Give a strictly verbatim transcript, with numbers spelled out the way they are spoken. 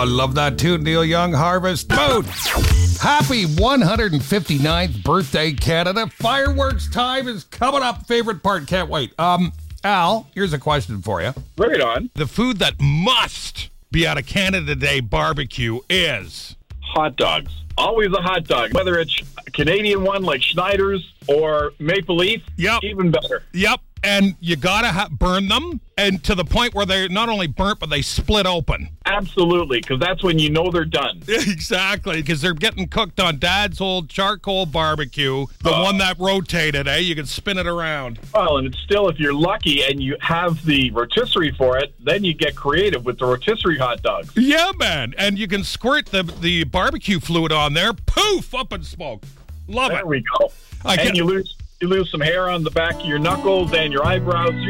I love that tune, Neil Young, Harvest Moon. Happy one hundred fifty-ninth birthday, Canada. Fireworks time is coming up. Favorite part, can't wait. Um, Al, here's a question for you. Right on. The food that must be at a Canada Day barbecue is... Hot dogs. Always a hot dog. Whether it's a Canadian one like Schneider's or Maple Leaf, Yep. even better. Yep. And you gotta ha- burn them, and to the point where they're not only burnt, but they split open. Absolutely, because that's when you know they're done. Exactly, because they're getting cooked on Dad's old charcoal barbecue, the Oh. one that rotated, eh? You can spin it around. Well, and it's still, if you're lucky and you have the rotisserie for it, then you get creative with the rotisserie hot dogs. Yeah, man. And you can squirt the, the barbecue fluid on there. Poof! Up in smoke. Love There it. we go. I and get- you lose you lose some hair on the back of your knuckles and your eyebrows. You're